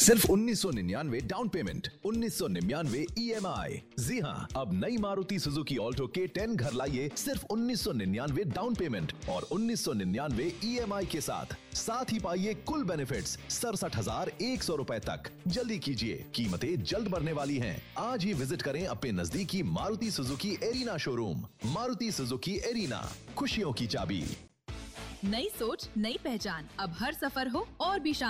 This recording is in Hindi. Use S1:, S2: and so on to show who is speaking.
S1: सिर्फ 1999 डाउन पेमेंट, 1999 EMI। जी हाँ, अब नई मारुति सुजुकी ऑल्टो K10 घर लाइए सिर्फ 1999 डाउन पेमेंट और 1999 EMI के साथ ही पाइए कुल बेनिफिट्स 67,100 रुपए तक। जल्दी कीजिए, कीमतें जल्द बढ़ने वाली हैं। आज ही विजिट करें अपने नजदीकी Maruti Suzuki arena showroom. Maruti Suzuki arena, खुशियों की चाबी।
S2: नई सोच, नई पहचान, अब हर सफर हो और भी शानदार।